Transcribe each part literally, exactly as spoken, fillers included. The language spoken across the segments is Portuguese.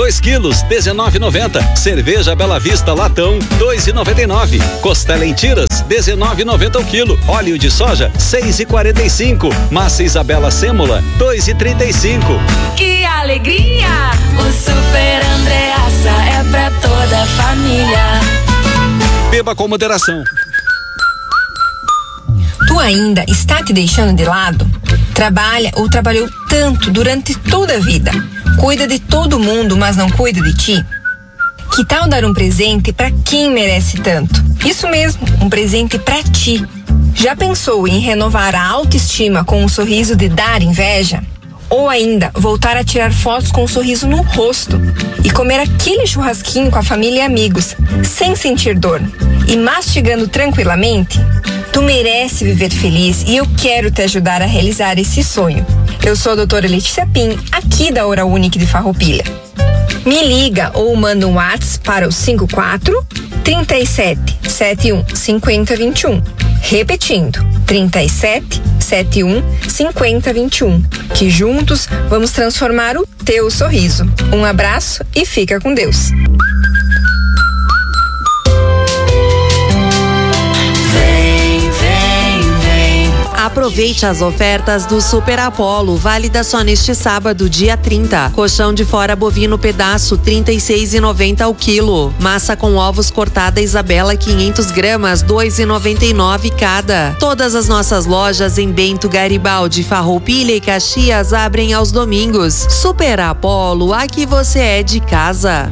dois quilos, dezenove e noventa. Cerveja Bela Vista latão, dois e noventa e nove. Costela em tiras, dezenove e noventa o quilo. Óleo de soja, seis e quarenta e cinco. Massa Isabela Sêmola, dois e trinta e cinco. Que alegria! O Super Andreassa é pra toda a família. Beba com moderação. Tu ainda está te deixando de lado? Trabalha ou trabalhou tanto durante toda a vida? Cuida de todo mundo, mas não cuida de ti? Que tal dar um presente para quem merece tanto? Isso mesmo, um presente para ti. Já pensou em renovar a autoestima com um sorriso de dar inveja? Ou ainda, voltar a tirar fotos com um sorriso no rosto e comer aquele churrasquinho com a família e amigos, sem sentir dor e mastigando tranquilamente? Tu merece viver feliz e eu quero te ajudar a realizar esse sonho. Eu sou a doutora Letícia Pim, aqui da Oral Unique de Farroupilha. Me liga ou manda um WhatsApp para o cinco quatro, três sete, sete um, cinco zero dois um. Repetindo, trinta e sete, setenta e um, cinquenta, vinte e um. Que juntos vamos transformar o teu sorriso. Um abraço e fica com Deus. Aproveite as ofertas do Super Apollo, válida só neste sábado, dia trinta. Colchão de fora bovino pedaço, trinta e seis reais e noventa centavos o quilo. Massa com ovos cortada Isabela, quinhentas gramas, dois reais e noventa e nove centavos cada. Todas as nossas lojas em Bento, Garibaldi, Farroupilha e Caxias abrem aos domingos. Super Apollo, aqui você é de casa.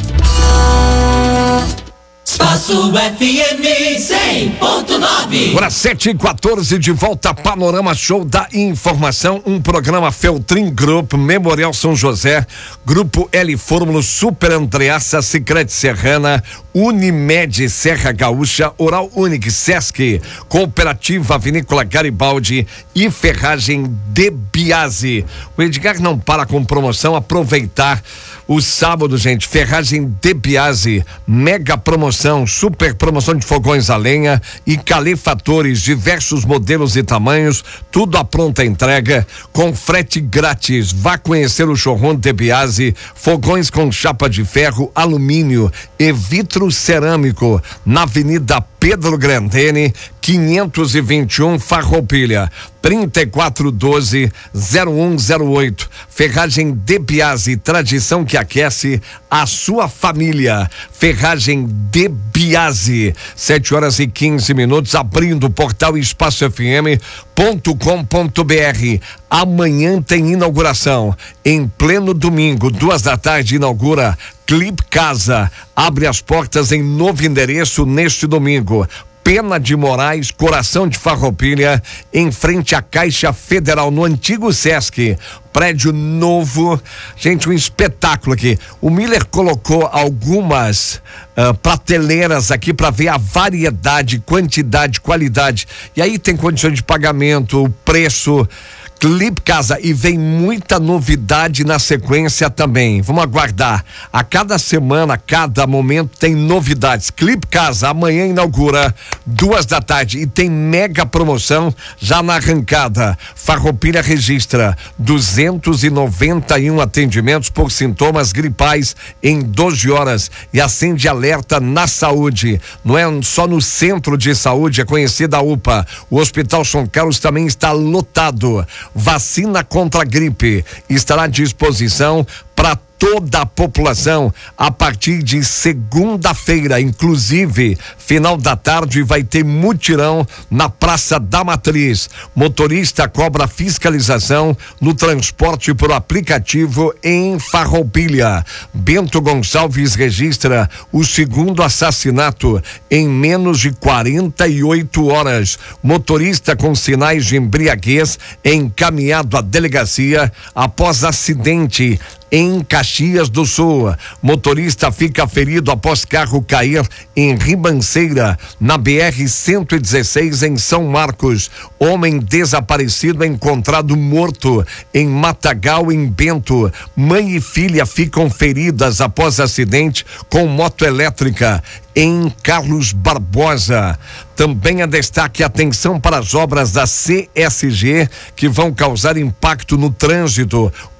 Espaço F M cem ponto nove. Agora sete e quatorze, de volta, Panorama Show da Informação, um programa Feltrin Group, Memorial São José, Grupo L Fórmula, Super Andreassa, Sicredi Serrana, Unimed Serra Gaúcha, Oral Unique, Sesc, Cooperativa Vinícola Garibaldi e Ferragem de Biase. O Edgar não para com promoção, aproveitar o sábado, gente, Ferragem de Biase, mega promoção, super promoção de fogões a lenha e calefatores, diversos modelos e tamanhos, tudo à pronta entrega, com frete grátis. Vá conhecer o showroom de Biase, fogões com chapa de ferro, alumínio e vidro cerâmico, na Avenida Pedro Grandene, quinhentos e vinte e um, Farroupilha, trinta e quatro doze, zero um zero oito. Ferragem de Biase, tradição que aquece a sua família. Ferragem de Biase, sete horas e quinze minutos, abrindo o portal espaço f m ponto com ponto b r. Amanhã tem inauguração, em pleno domingo, duas da tarde, inaugura Clip Casa, abre as portas em novo endereço neste domingo. Pena de Moraes, coração de Farroupilha, em frente à Caixa Federal, no antigo Sesc. Prédio novo, gente, um espetáculo aqui. O Miller colocou algumas uh, prateleiras aqui para ver a variedade, quantidade, qualidade. E aí tem condições de pagamento, o preço. Clip Casa, e vem muita novidade na sequência também. Vamos aguardar. A cada semana, a cada momento tem novidades. Clip Casa, amanhã inaugura, duas da tarde, e tem mega promoção já na arrancada. Farroupilha registra duzentos e noventa e um atendimentos por sintomas gripais em doze horas e acende alerta na saúde. Não é só no centro de saúde, é conhecida a U P A. O Hospital São Carlos também está lotado. Vacina contra a gripe estará à disposição para toda a população a partir de segunda-feira, inclusive final da tarde vai ter mutirão na Praça da Matriz. Motorista cobra fiscalização no transporte por aplicativo em Farroupilha. Bento Gonçalves registra o segundo assassinato em menos de quarenta e oito horas. Motorista com sinais de embriaguez encaminhado à delegacia após acidente em Caxias do Sul. Motorista fica ferido após carro cair em Ribanceira, na B R cento e dezesseis, em São Marcos. Homem desaparecido é encontrado morto em Matagal, em Bento. Mãe e filha ficam feridas após acidente com moto elétrica em Carlos Barbosa. Também a destaque, atenção para as obras da C S G que vão causar impacto no trânsito.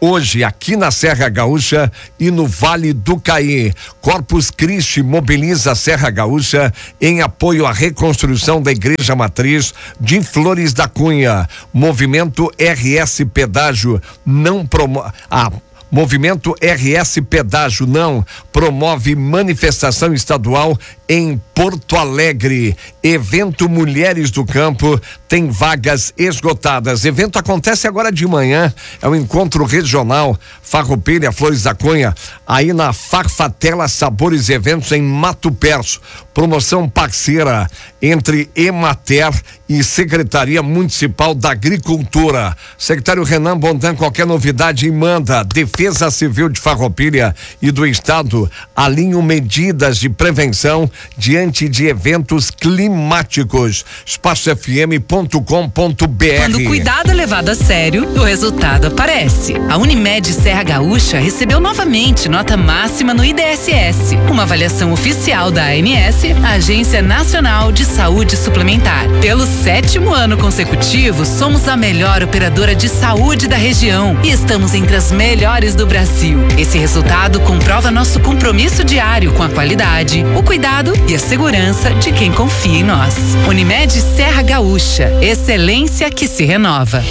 hoje aqui na Serra Gaúcha e no Vale do Caí. Corpus Christi mobiliza a Serra Gaúcha em apoio à reconstrução da Igreja Matriz de Flores da Cunha. Movimento R S Pedágio não promove. Ah, Movimento R S Pedágio não promove manifestação estadual em Porto Alegre. Evento Mulheres do Campo tem vagas esgotadas. Evento acontece agora de manhã. É um encontro regional Farroupilha, Flores da Cunha, aí na Farfatela Sabores e Eventos em Mato Perso. Promoção parceira entre Emater e Secretaria Municipal da Agricultura. Secretário Renan Bondan, qualquer novidade manda. Defesa Civil de Farroupilha e do Estado alinham medidas de prevenção diante de eventos climáticos. espaço f m ponto com ponto b r. Quando o cuidado é levado a sério, o resultado aparece. A Unimed Serra Gaúcha recebeu novamente nota máxima no I D S S, uma avaliação oficial da A N S, a Agência Nacional de Saúde Suplementar. Pelo sétimo ano consecutivo, somos a melhor operadora de saúde da região e estamos entre as melhores do Brasil. Esse resultado comprova nosso compromisso diário com a qualidade, o cuidado e a segurança de quem confia em nós. Unimed Serra Gaúcha, excelência que se renova.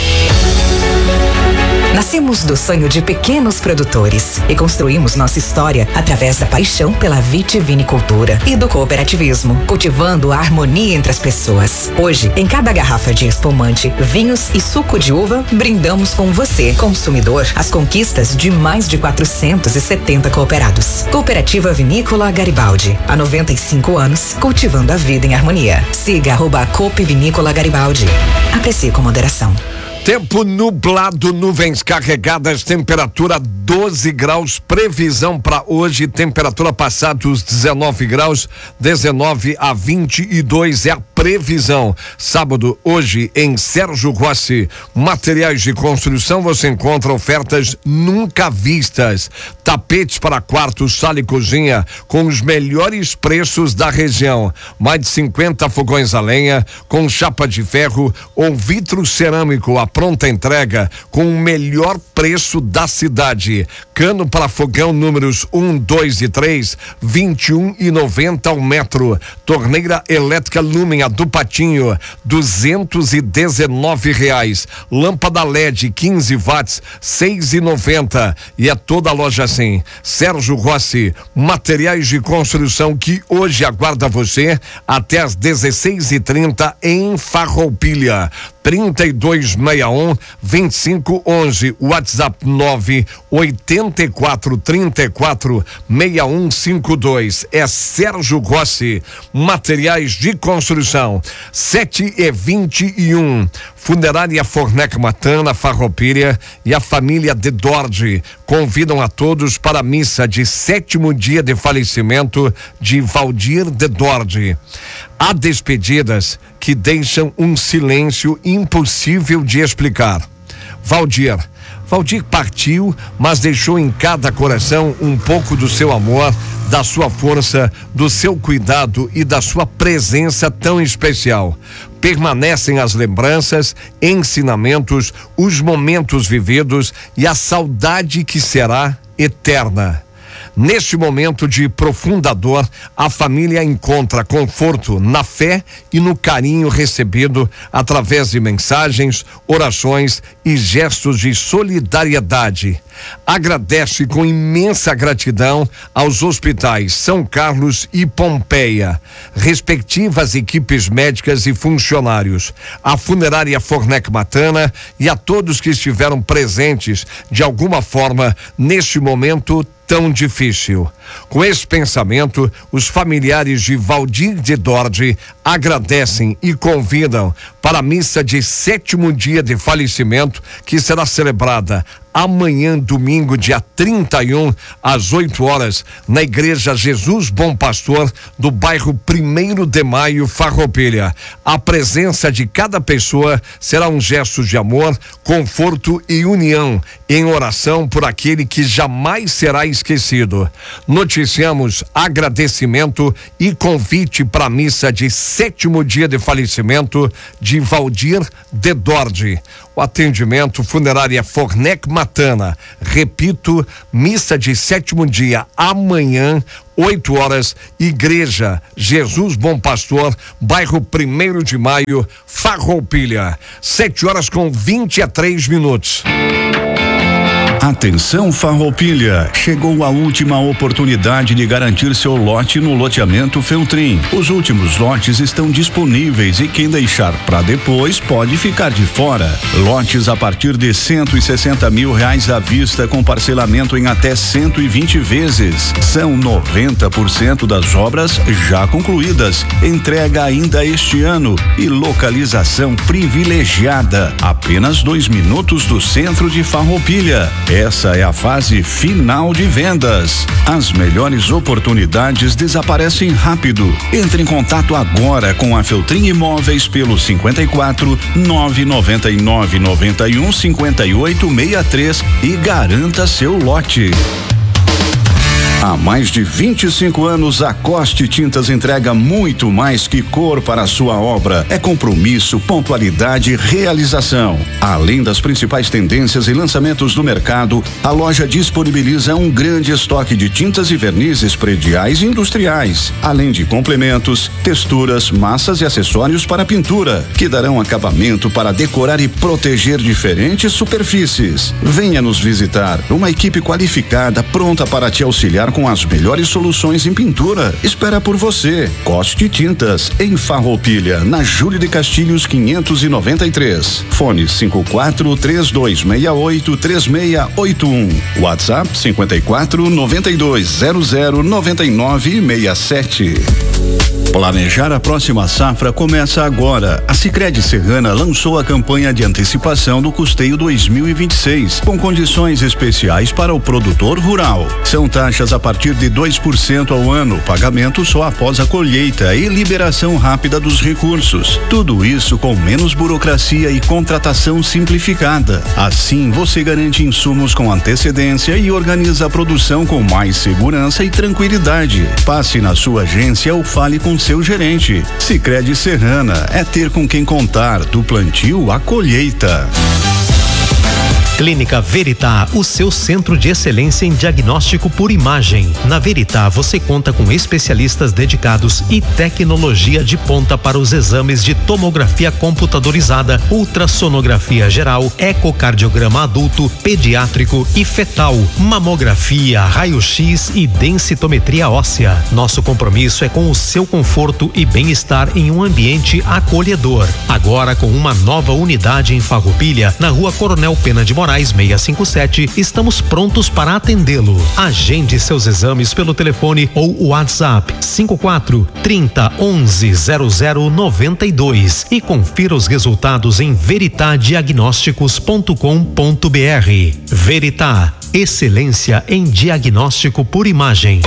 Nascemos do sonho de pequenos produtores e construímos nossa história através da paixão pela vitivinicultura e do cooperativismo, cultivando a harmonia entre as pessoas. Hoje, em cada garrafa de espumante, vinhos e suco de uva, brindamos com você, consumidor, as conquistas de mais de quatrocentos e setenta cooperados. Cooperativa Vinícola Garibaldi, há noventa e cinco anos, cultivando a vida em harmonia. Siga arroba Coop Vinícola Garibaldi. Aprecie com moderação. Tempo nublado, nuvens carregadas, temperatura doze graus, previsão para hoje, temperatura passada dos dezenove graus, dezenove a vinte e dois é a previsão. Sábado, hoje, em Sérgio Rossi, materiais de construção, você encontra ofertas nunca vistas. Tapetes para quarto, sala e cozinha, com os melhores preços da região. Mais de cinquenta fogões a lenha, com chapa de ferro ou vidro cerâmico, a pronta entrega com o melhor preço da cidade. Cano para fogão números um, dois e três, vinte e um e noventa ao metro. Torneira elétrica Lumen do Patinho, duzentos e dezenove reais. Lâmpada L E D quinze watts, seis e noventa. E é toda a loja assim. Sérgio Rossi, materiais de construção que hoje aguarda você até às dezesseis e trinta em Farroupilha. trinta e dois sessenta e um, vinte e cinco onze, WhatsApp nove oitenta e quatro, trinta e quatro, sessenta e um cinquenta e dois. É Sérgio Rossi, materiais de construção. sete e vinte e um. Funerária Fornec Matana, Farroupilha e a família de Dordi convidam a todos para a missa de sétimo dia de falecimento de Valdir de Dordi. Há despedidas que deixam um silêncio impossível de explicar. Valdir. Valdir partiu, mas deixou em cada coração um pouco do seu amor, da sua força, do seu cuidado e da sua presença tão especial. Permanecem as lembranças, ensinamentos, os momentos vividos e a saudade que será eterna. Neste momento de profunda dor, a família encontra conforto na fé e no carinho recebido através de mensagens, orações e gestos de solidariedade. Agradece com imensa gratidão aos hospitais São Carlos e Pompeia, respectivas equipes médicas e funcionários, a funerária Fornec Matana e a todos que estiveram presentes de alguma forma neste momento tão difícil. Com esse pensamento, os familiares de Valdir de Dordi agradecem e convidam para a missa de sétimo dia de falecimento, que será celebrada amanhã, domingo, dia trinta e um, às oito horas, na Igreja Jesus Bom Pastor, do bairro Primeiro de Maio, Farroupilha. A presença de cada pessoa será um gesto de amor, conforto e união, em oração por aquele que jamais será esquecido. Noticiamos agradecimento e convite para a missa de sétimo dia de falecimento de Valdir de Dordi. O atendimento funerária Fornec Urumatana. Repito, missa de sétimo dia amanhã, oito horas, Igreja Jesus Bom Pastor, bairro Primeiro de Maio, Farroupilha. Sete horas com vinte e três minutos. Atenção Farroupilha, chegou a última oportunidade de garantir seu lote no loteamento Feltrin. Os últimos lotes estão disponíveis e quem deixar para depois pode ficar de fora. Lotes a partir de cento e sessenta mil reais à vista com parcelamento em até cento e vinte vezes. São noventa por cento das obras já concluídas. Entrega ainda este ano e localização privilegiada. Apenas dois minutos do centro de Farroupilha. Essa é a fase final de vendas. As melhores oportunidades desaparecem rápido. Entre em contato agora com a Feltrin Imóveis pelo cinquenta e quatro, nove noventa e nove, noventa e um, cinquenta e oito, sessenta e três e garanta seu lote. Há mais de vinte e cinco anos, a Coste Tintas entrega muito mais que cor para a sua obra. É compromisso, pontualidade e realização. Além das principais tendências e lançamentos do mercado, a loja disponibiliza um grande estoque de tintas e vernizes prediais e industriais, além de complementos, texturas, massas e acessórios para pintura, que darão acabamento para decorar e proteger diferentes superfícies. Venha nos visitar. Uma equipe qualificada pronta para te auxiliar com as melhores soluções em pintura. Espera por você. Coste Tintas, em Farroupilha, na Júlio de Castilhos quinhentos e noventa e três. Fone cinco quatro, três dois seis oito, três seis oito um. WhatsApp cinquenta e quatro, noventa e dois, zero zero, noventa e nove, sessenta e sete. Planejar a próxima safra começa agora. A Sicredi Serrana lançou a campanha de antecipação do custeio dois mil e vinte e seis, com condições especiais para o produtor rural. São taxas a partir de dois por cento ao ano, pagamento só após a colheita e liberação rápida dos recursos. Tudo isso com menos burocracia e contratação simplificada. Assim, você garante insumos com antecedência e organiza a produção com mais segurança e tranquilidade. Passe na sua agência ou fale com seu gerente. Sicredi Serrana é ter com quem contar, do plantio à colheita. Clínica Veritá, o seu centro de excelência em diagnóstico por imagem. Na Veritá, você conta com especialistas dedicados e tecnologia de ponta para os exames de tomografia computadorizada, ultrassonografia geral, ecocardiograma adulto, pediátrico e fetal, mamografia, raio-x e densitometria óssea. Nosso compromisso é com o seu conforto e bem-estar em um ambiente acolhedor. Agora com uma nova unidade em Farroupilha, na Rua Coronel Pena de Moraes, seiscentos e cinquenta e sete, estamos prontos para atendê-lo. Agende seus exames pelo telefone ou WhatsApp cinco quatro, trinta, onze, zero zero, noventa e dois e confira os resultados em veritá diagnósticos ponto com ponto br. Veritá, excelência em diagnóstico por imagem.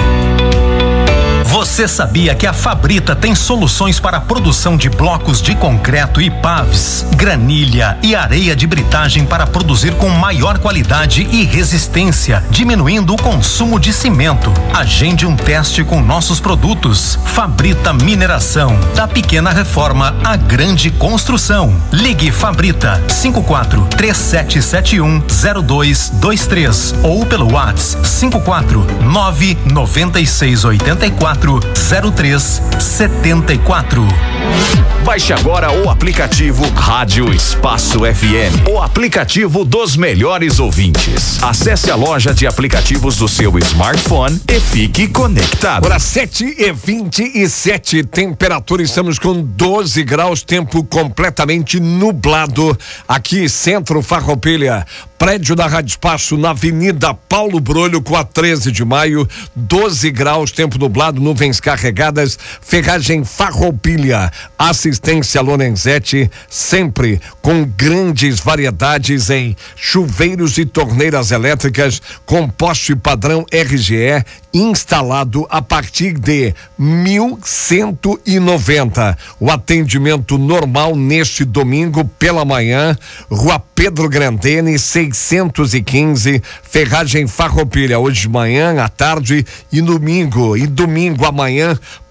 Você sabia que a Fabrita tem soluções para a produção de blocos de concreto e pavs, granilha e areia de britagem para produzir com maior qualidade e resistência, diminuindo o consumo de cimento. Agende um teste com nossos produtos. Fabrita Mineração, da pequena reforma à grande construção. Ligue Fabrita cinco quatro, três sete sete um, zero dois dois três ou pelo WhatsApp cinco quatro, nove, nove seis oito quatro, zero três sete quatro. Baixe agora o aplicativo Rádio Espaço F M, o aplicativo dos melhores ouvintes. Acesse a loja de aplicativos do seu smartphone e fique conectado. Agora sete e vinte e sete, temperatura, estamos com doze graus, tempo completamente nublado aqui, centro Farroupilha. Prédio da Rádio Espaço na Avenida Paulo Brolho com a treze de maio, doze graus, tempo nublado, nuvens carregadas, ferragem Farroupilha, assistência Lorenzetti, sempre com grandes variedades em chuveiros e torneiras elétricas com poste padrão R G E instalado a partir de mil cento e noventa. O atendimento normal neste domingo pela manhã, Rua Pedro Grandene, seiscentos e quinze, ferragem Farroupilha, hoje de manhã, à tarde e domingo, e domingo amanhã,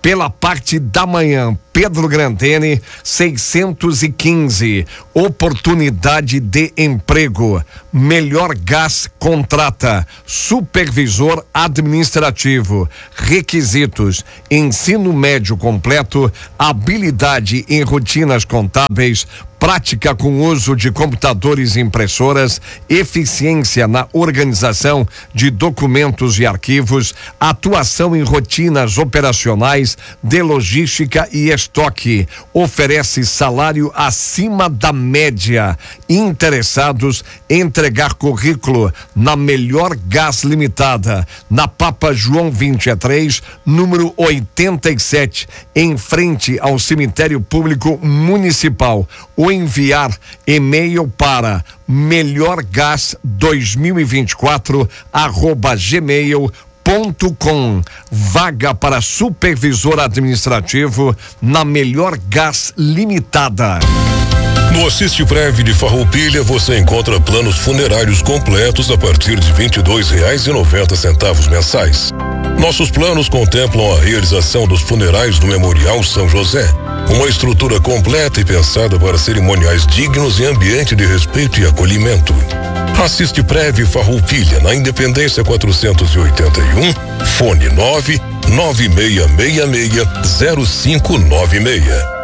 Pela parte da manhã, Pedro Grandene, seiscentos e quinze. Oportunidade de emprego. Melhor Gás contrata. Supervisor administrativo. Requisitos: ensino médio completo, habilidade em rotinas contábeis, prática com uso de computadores e impressoras, eficiência na organização de documentos e arquivos, atuação em rotinas operacionais de logística e estoque. Oferece salário acima da média. Interessados, entregar currículo na Melhor Gás Limitada, na Papa João vinte e três, número oitenta e sete, em frente ao Cemitério Público Municipal. O enviar e-mail para melhorgas dois mil e vinte e quatro arroba gmail ponto com. Vaga para supervisor administrativo na Melhor Gás Limitada. No Assiste Prev de Farroupilha você encontra planos funerários completos a partir de vinte e dois reais e noventa centavos mensais. Nossos planos contemplam a realização dos funerais do Memorial São José, uma estrutura completa e pensada para cerimoniais dignos em ambiente de respeito e acolhimento. Assiste Prev Farroupilha, na Independência quatrocentos e oitenta e um, fone nove nove seis seis seis zero cinco nove seis.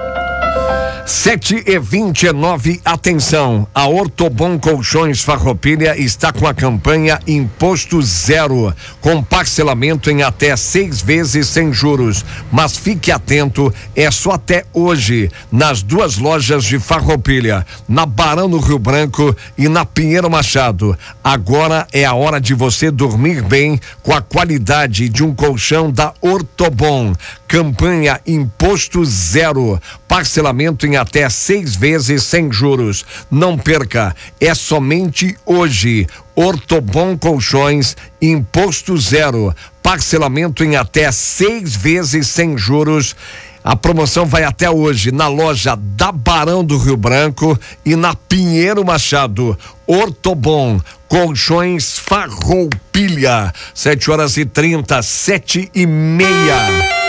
Sete e vinte e nove, atenção, a Ortobon Colchões Farroupilha está com a campanha Imposto Zero, com parcelamento em até seis vezes sem juros, mas fique atento, é só até hoje, nas duas lojas de Farroupilha, na Barão do Rio Branco e na Pinheiro Machado. Agora é a hora de você dormir bem com a qualidade de um colchão da Ortobon. Campanha Imposto Zero, parcelamento em até seis vezes sem juros. Não perca, é somente hoje. Ortobon Colchões, Imposto Zero, parcelamento em até seis vezes sem juros. A promoção vai até hoje na loja da Barão do Rio Branco e na Pinheiro Machado. Ortobon Colchões Farroupilha, sete horas e trinta, sete e meia.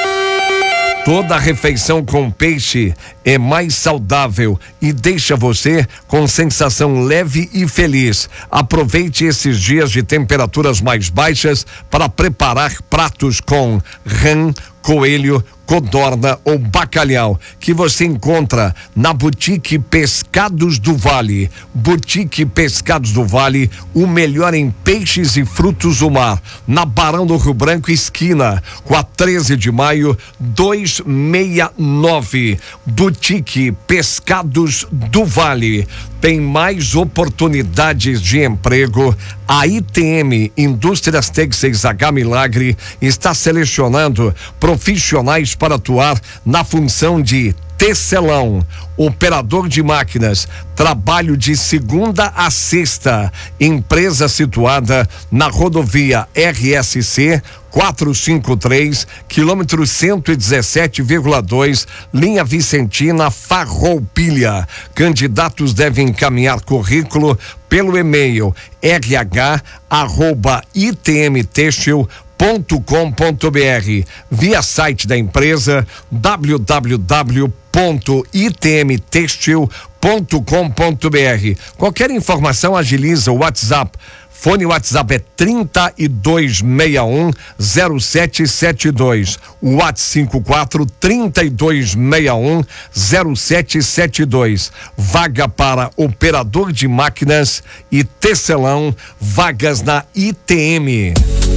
Toda refeição com peixe é mais saudável e deixa você com sensação leve e feliz. Aproveite esses dias de temperaturas mais baixas para preparar pratos com rã, coelho, codorna ou bacalhau, que você encontra na Boutique Pescados do Vale. Boutique Pescados do Vale, o melhor em peixes e frutos do mar, na Barão do Rio Branco, esquina com a treze de maio, duzentos e sessenta e nove. Boutique Pescados do Vale. Tem mais oportunidades de emprego. A I T M Indústrias Têxteis H Milagre está selecionando profissionais para atuar na função de tecelão, operador de máquinas, trabalho de segunda a sexta. Empresa situada na rodovia R S C quatrocentos e cinquenta e três, quilômetro cento e dezessete vírgula dois, linha Vicentina, Farroupilha. Candidatos devem encaminhar currículo pelo e-mail r h arroba i t m textil ponto com ponto b r, via site da empresa w w w ponto i t m textil ponto com ponto b r. Qualquer informação, agiliza o WhatsApp. Fone WhatsApp é trinta e dois sessenta e um zero sete sete dois. WhatsApp cinquenta e quatro, trinta e dois sessenta e um zero sete sete dois. Vaga para operador de máquinas e tecelão, vagas na I T M.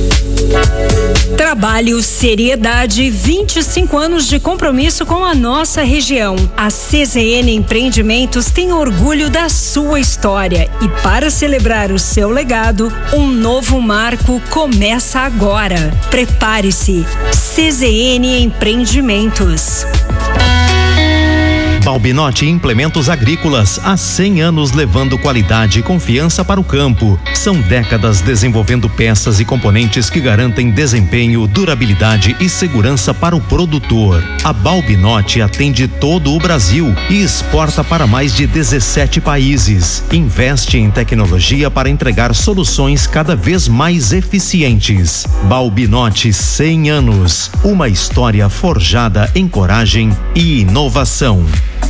Trabalho, seriedade, vinte e cinco anos de compromisso com a nossa região. A C Z N Empreendimentos tem orgulho da sua história e, para celebrar o seu legado, um novo marco começa agora. Prepare-se. C Z N Empreendimentos. Balbinotti Implementos Agrícolas, há cem anos levando qualidade e confiança para o campo. São décadas desenvolvendo peças e componentes que garantem desempenho, durabilidade e segurança para o produtor. A Balbinotti atende todo o Brasil e exporta para mais de dezessete países. Investe em tecnologia para entregar soluções cada vez mais eficientes. Balbinotti, cem anos. Uma história forjada em coragem e inovação.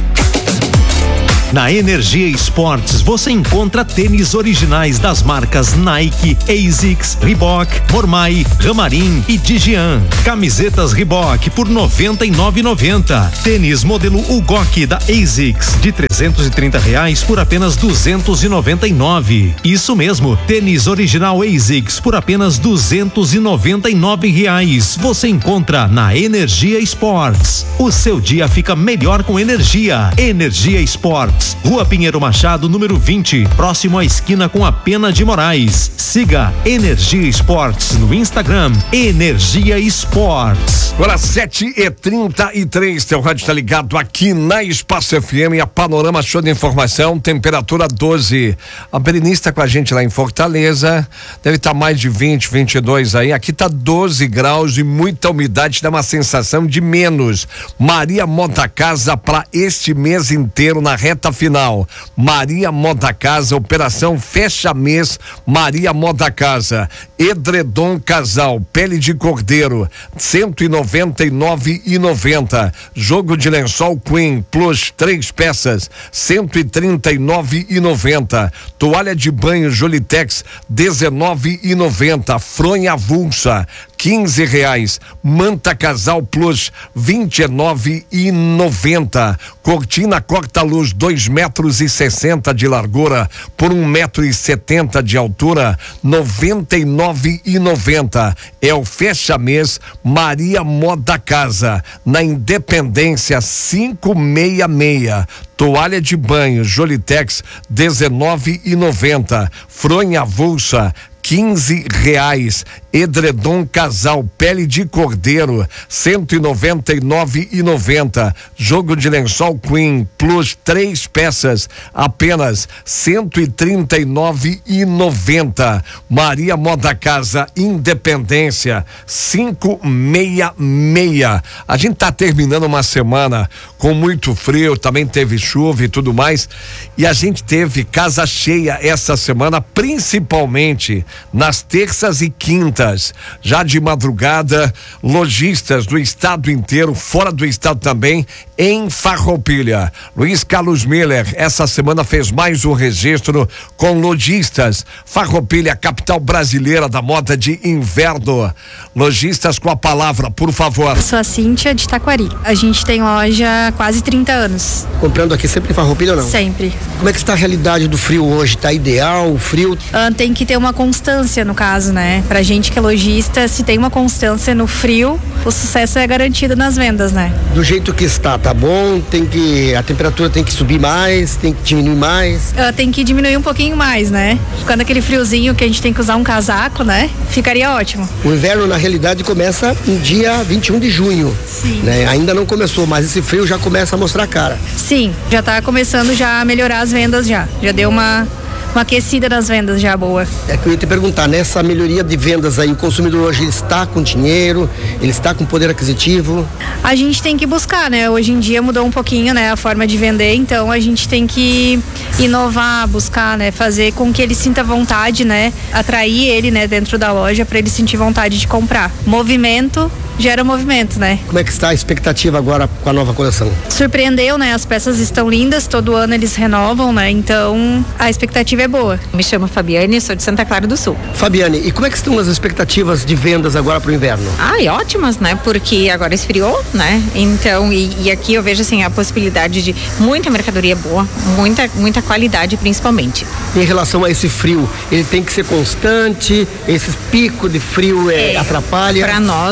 Na Energia Esportes você encontra tênis originais das marcas Nike, ASICS, Reebok, Mormai, Ramarim e Digian. Camisetas Reebok por noventa e nove reais e noventa centavos. Tênis modelo Ugok da ASICS de trezentos e trinta reais por apenas duzentos e noventa e nove reais. Isso mesmo, tênis original ASICS por apenas duzentos e noventa e nove reais. Você encontra na Energia Esportes. O seu dia fica melhor com energia. Energia Esportes. Rua Pinheiro Machado, número vinte, próximo à esquina com a Pena de Moraes. Siga Energia Esportes no Instagram, Energia Esportes. Agora sete e trinta e três, teu rádio está ligado aqui na Espaço F M, a Panorama Show de Informação, temperatura doze. A Berenice está com a gente lá em Fortaleza, deve estar tá mais de vinte, vinte e dois aí, aqui tá doze graus e muita umidade, dá uma sensação de menos. Maria Moda Casa para este mês inteiro na reta final. Maria Moda Casa, operação fecha mês, Maria Moda Casa. Edredom Casal, pele de cordeiro, cento e noventa e nove reais e noventa centavos. Jogo de lençol Queen Plus, três peças, cento e trinta e nove reais e noventa centavos. Toalha de banho Jolitex, dezenove reais e noventa centavos. Fronha avulsa, quinze reais. Manta Casal Plus, vinte e nove reais e noventa centavos. Cortina corta-luz, dois metros e sessenta de largura por um metro e setenta de altura, noventa e nove reais e noventa centavos. É o fecha-mês Maria Moda Casa, na Independência quinhentos e sessenta e seis. Toalha de banho Jolitex, dezenove reais e noventa centavos. Fronha avulsa, quinze reais. Edredom Casal, pele de cordeiro, cento e noventa e nove reais e noventa centavos. Jogo de lençol Queen Plus, três peças, apenas cento e trinta e nove reais e noventa centavos. Maria Moda Casa, Independência quinhentos e sessenta e seis. A gente tá terminando uma semana com muito frio, também teve chuva e tudo mais, e a gente teve casa cheia essa semana, principalmente nas terças e quintas. Já de madrugada, lojistas do estado inteiro, fora do estado também, em Farroupilha. Luiz Carlos Miller, essa semana fez mais um registro com lojistas. Farroupilha, capital brasileira da moda de inverno. Lojistas com a palavra, por favor. Eu sou a Cíntia de Taquari. A gente tem loja há quase trinta anos. Comprando aqui sempre em Farroupilha ou não? Sempre. Como é que está a realidade do frio hoje? Tá ideal, o frio? Ah, tem que ter uma constância no caso, né? Pra gente que é lojista, se tem uma constância no frio, o sucesso é garantido nas vendas, né? Do jeito que está, tá bom? Tem que, a temperatura tem que subir mais, tem que diminuir mais? Ah, tem que diminuir um pouquinho mais, né? Quando aquele friozinho que a gente tem que usar um casaco, né? Ficaria ótimo. O inverno, na realidade, começa no dia vinte e um de junho. Sim. Né? Ainda não começou, mas esse frio já começa a mostrar a cara. Sim, já tá começando já a melhorar as vendas já. Já deu uma... uma aquecida nas vendas já boa. É que eu ia te perguntar, nessa melhoria de vendas aí, o consumidor hoje ele está com dinheiro, ele está com poder aquisitivo? A gente tem que buscar, né? Hoje em dia mudou um pouquinho, né? A forma de vender, então a gente tem que inovar, buscar, né? Fazer com que ele sinta vontade, né? Atrair ele, né? Dentro da loja para ele sentir vontade de comprar. Movimento gera movimento, né? Como é que está a expectativa agora com a nova coleção? Surpreendeu, né? As peças estão lindas, todo ano eles renovam, né? Então a expectativa é boa. Me chamo Fabiane, sou de Santa Clara do Sul. Fabiane, e como é que estão as expectativas de vendas agora para o inverno? Ai, ótimas, né? Porque agora esfriou, né? Então, e, e aqui eu vejo assim a possibilidade de muita mercadoria boa, muita, muita qualidade principalmente. Em relação a esse frio, ele tem que ser constante, esse pico de frio é, é, atrapalha? Para nós o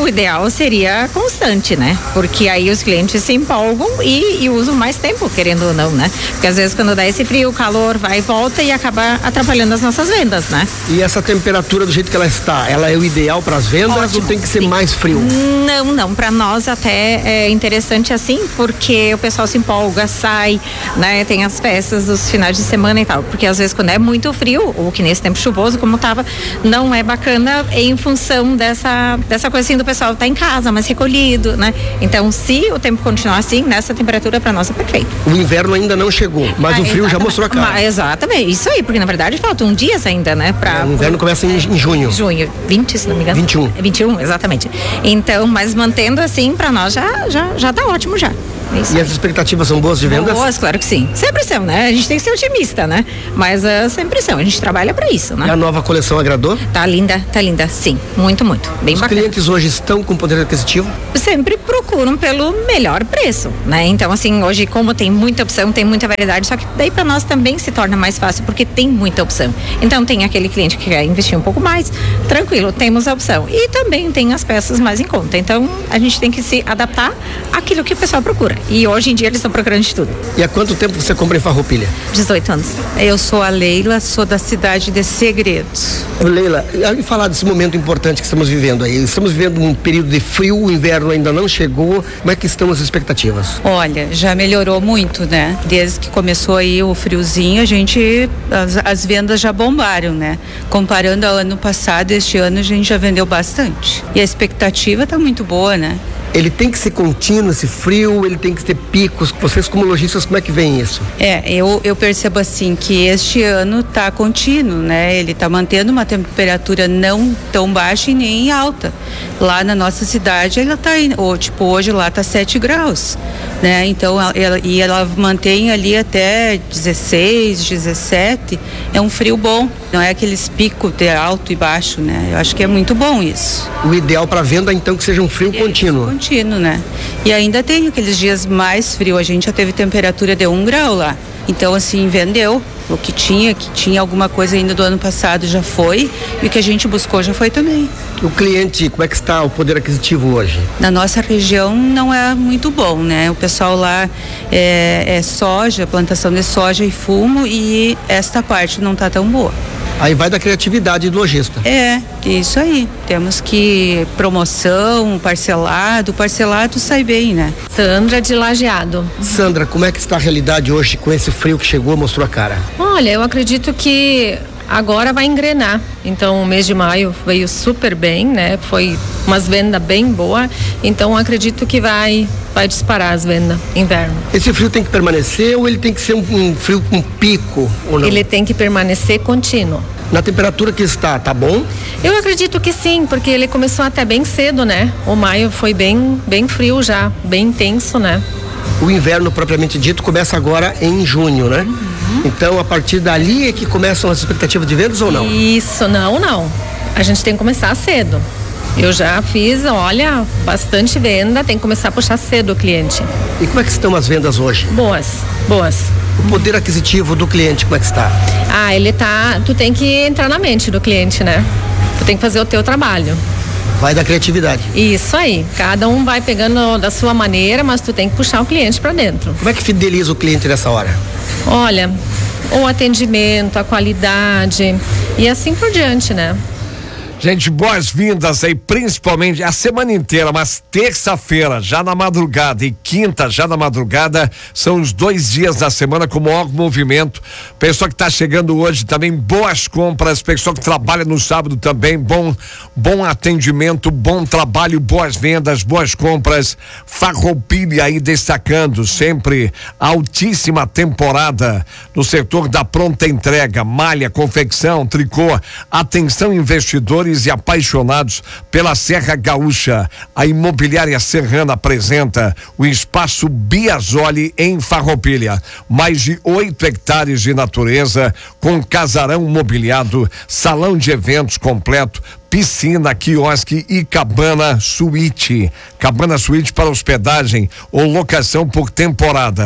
ideal seria constante, né? Porque aí os clientes se empolgam e, e usam mais tempo, querendo ou não, né? Porque às vezes quando dá esse frio, o calor vai e volta e acaba atrapalhando as nossas vendas, né? E essa temperatura do jeito que ela está, ela é o ideal para as vendas? Ótimo, ou tem que ser sim. mais frio? Não, não, para nós até é interessante assim, porque o pessoal se empolga, sai, né? Tem as festas dos finais de semana e tal, porque às vezes quando é muito frio, ou que nesse tempo chuvoso como tava, não é bacana em função dessa, dessa coisa assim do pessoal estar tá em casa, mais recolhido, né? Então, se o tempo continuar assim, nessa temperatura para nós é perfeito. O inverno ainda não chegou, mas ah, o frio já mostrou a cara. Mas, exatamente, isso aí, porque na verdade faltam dias ainda, né? Pra, é, o inverno começa em, em junho. Junho, vinte, se não me engano. vinte e um. vinte e um, exatamente. Então, mas mantendo assim, para nós já, já, já tá ótimo já. Isso. E as expectativas são boas de vendas? Boas, claro que sim. Sempre são, né? A gente tem que ser otimista, né? Mas uh, sempre são. A gente trabalha para isso, né? E a nova coleção agradou? Tá linda, tá linda, sim. Muito, muito. Bem Os bacana. Os clientes hoje estão com poder aquisitivo? Sempre procuram pelo melhor preço, né? Então, assim, hoje como tem muita opção, tem muita variedade, só que daí para nós também se torna mais fácil, porque tem muita opção. Então, tem aquele cliente que quer investir um pouco mais, tranquilo, temos a opção. E também tem as peças mais em conta. Então, a gente tem que se adaptar àquilo que o pessoal procura. E hoje em dia eles estão procurando de tudo. E há quanto tempo você compra em Farroupilha? dezoito anos. Eu sou a Leila, sou da cidade de Segredos. Leila, e falar desse momento importante que estamos vivendo aí. Estamos vivendo um período de frio, o inverno ainda não chegou. Como é que estão as expectativas? Olha, já melhorou muito, né? Desde que começou aí o friozinho, a gente, as, as vendas já bombaram, né? Comparando ao ano passado, este ano a gente já vendeu bastante. E a expectativa está muito boa, né? Ele tem que ser contínuo, esse frio, ele tem que ter picos. Vocês como lojistas, como é que vem isso? É, eu, eu percebo assim que este ano tá contínuo, né? Ele tá mantendo uma temperatura não tão baixa e nem alta. Lá na nossa cidade, ela tá, ou, tipo, hoje lá tá sete graus, né? Então, ela, e ela mantém ali até dezesseis, dezessete. É um frio bom, não é aqueles picos de alto e baixo, né? Eu acho que é muito bom isso. O ideal para venda, então, que seja um frio é contínuo. Contínuo, né? E ainda tem aqueles dias mais frios, a gente já teve temperatura de um grau lá. Então, assim, vendeu o que tinha, que tinha alguma coisa ainda do ano passado já foi, e o que a gente buscou já foi também. O cliente, como é que está o poder aquisitivo hoje? Na nossa região não é muito bom, né? O pessoal lá é, é soja, plantação de soja e fumo, e esta parte não está tão boa. Aí vai da criatividade do lojista. É, isso aí. Temos que promoção, parcelado, parcelado sai bem, né? Sandra de Lajeado. Sandra, como é que está a realidade hoje com esse frio que chegou, mostrou a cara? Olha, eu acredito que agora vai engrenar. Então, o mês de maio veio super bem, né? Foi umas vendas bem boas. Então, acredito que vai vai disparar as vendas inverno. Esse frio tem que permanecer ou ele tem que ser um, um frio com pico ou não? Ele tem que permanecer contínuo. Na temperatura que está, tá bom? Eu acredito que sim, porque ele começou até bem cedo, né? O maio foi bem, bem frio já, bem intenso, né? O inverno propriamente dito começa agora em junho, né? Uhum. Então, a partir dali é que começam as expectativas de vendas ou não? Isso, não, não. A gente tem que começar cedo. Eu já fiz, olha, bastante venda, tem que começar a puxar cedo o cliente. E como é que estão as vendas hoje? Boas, boas. O poder aquisitivo do cliente, como é que está? Ah, ele tá, tu tem que entrar na mente do cliente, né? Tu tem que fazer o teu trabalho. Vai da criatividade. Isso aí, cada um vai pegando da sua maneira, mas tu tem que puxar o cliente para dentro. Como é que fideliza o cliente nessa hora? Olha, o atendimento, a qualidade e assim por diante, né? Gente, boas-vindas aí, principalmente a semana inteira, mas terça-feira, já na madrugada, e quinta, já na madrugada, são os dois dias da semana com maior movimento. Pessoal que está chegando hoje também, boas compras. Pessoal que trabalha no sábado também, bom, bom atendimento, bom trabalho, boas vendas, boas compras. Farroupilha aí destacando sempre altíssima temporada no setor da pronta entrega, malha, confecção, tricô. Atenção, investidores e apaixonados pela Serra Gaúcha. A Imobiliária Serrana apresenta o Espaço Biasoli em Farroupilha. Mais de oito hectares de natureza, com casarão mobiliado, salão de eventos completo, piscina, quiosque e cabana suíte. Cabana suíte para hospedagem ou locação por temporada.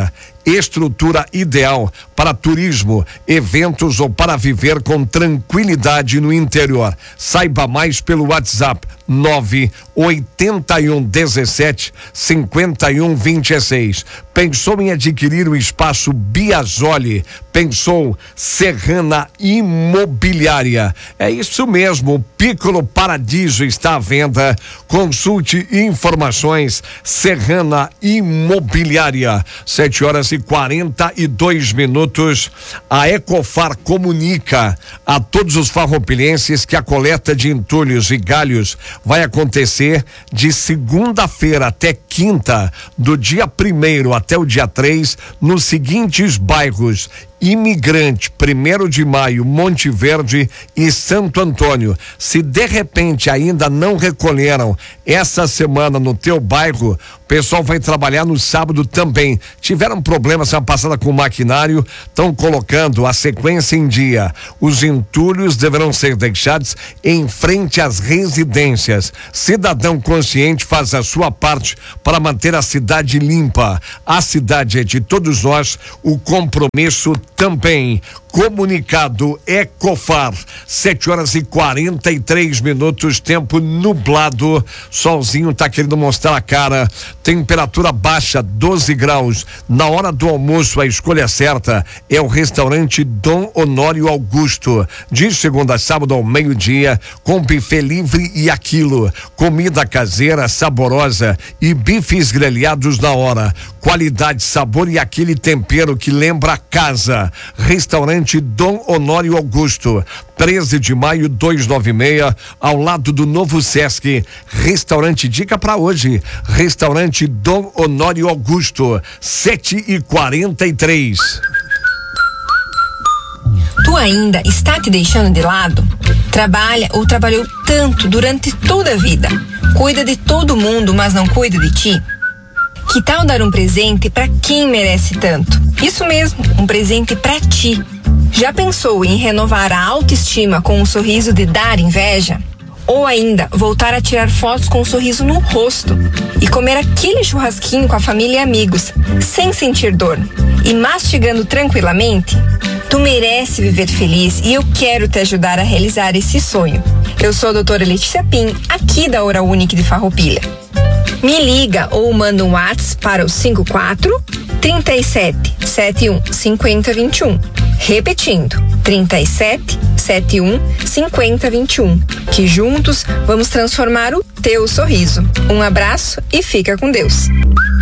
estrutura ideal para turismo, eventos ou para viver com tranquilidade no interior. Saiba mais pelo WhatsApp nove oitenta e um dezessete cinquenta e um vinte e seis. Pensou em adquirir o espaço Biasoli? Pensou Serrana Imobiliária? É isso mesmo, o Piccolo Paradiso está à venda. Consulte informações Serrana Imobiliária. Sete horas e quarenta e dois minutos. A Ecofar comunica a todos os farroupilhenses que a coleta de entulhos e galhos vai acontecer de segunda-feira até quinta, do dia primeiro até o dia três, nos seguintes bairros: Imigrante, primeiro de maio, Monte Verde e Santo Antônio. Se de repente ainda não recolheram essa semana no teu bairro, o pessoal vai trabalhar no sábado também. Tiveram problemas semana passada com o maquinário, estão colocando a sequência em dia. Os entulhos deverão ser deixados em frente às residências. Cidadão consciente faz a sua parte para manter a cidade limpa. A cidade é de todos nós, o compromisso também. Comunicado Ecofar. Sete horas e quarenta e três minutos, tempo nublado, solzinho tá querendo mostrar a cara, temperatura baixa, doze graus. Na hora do almoço, a escolha certa é o restaurante Dom Honório Augusto, de segunda a sábado ao meio-dia, com buffet livre e aquilo, comida caseira saborosa e bifes grelhados na hora, qualidade, sabor e aquele tempero que lembra a casa. Restaurante Dom Honório Augusto, treze de maio, duzentos e noventa e seis, ao lado do novo Sesc. Restaurante, dica para hoje, restaurante Dom Honório Augusto. Sete e quarenta e três. Tu ainda está te deixando de lado? Trabalha ou trabalhou tanto durante toda a vida? Cuida de todo mundo, mas não cuida de ti? Que tal dar um presente para quem merece tanto? Isso mesmo, um presente para ti. Já pensou em renovar a autoestima com um sorriso de dar inveja? Ou ainda voltar a tirar fotos com um sorriso no rosto e comer aquele churrasquinho com a família e amigos, sem sentir dor e mastigando tranquilamente? Tu merece viver feliz e eu quero te ajudar a realizar esse sonho. Eu sou a doutora Letícia Pim, aqui da Oral Unique de Farroupilha. Me liga ou manda um WhatsApp para o cinco quatro, três sete, sete um, cinco zero dois um. Repetindo, três sete, sete um, cinco zero dois um. Que juntos vamos transformar o teu sorriso. Um abraço e fica com Deus.